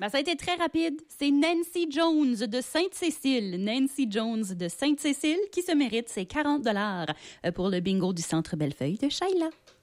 Ben, ça a été très rapide. C'est Nancy Jones de Sainte-Cécile. Nancy Jones de Sainte-Cécile qui se mérite ses 40 $ pour le bingo du Centre Bellefeuille de Shayla.